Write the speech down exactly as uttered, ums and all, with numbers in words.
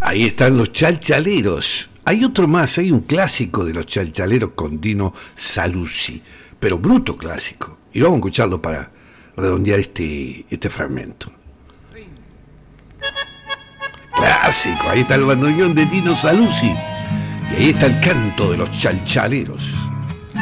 Ahí están los Chalchaleros. Hay otro más, hay un clásico de los Chalchaleros con Dino Saluzzi, pero bruto clásico. Y vamos a escucharlo para redondear este, este fragmento. Clásico, ahí está el bandoneón de Dino Saluzzi. Y ahí está el canto de los Chalchaleros.